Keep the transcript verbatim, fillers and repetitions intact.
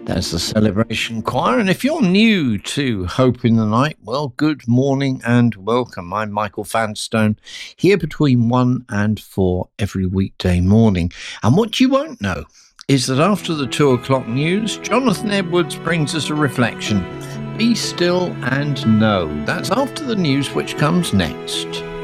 That's the Celebration Choir. And if you're new to Hope in the Night, well, good morning and welcome. I'm Michael Vanstone, here between one and four every weekday morning. And what you won't know is that after the two o'clock news, Jonathan Edwards brings us a reflection. Be still and know. That's after the news, which comes next.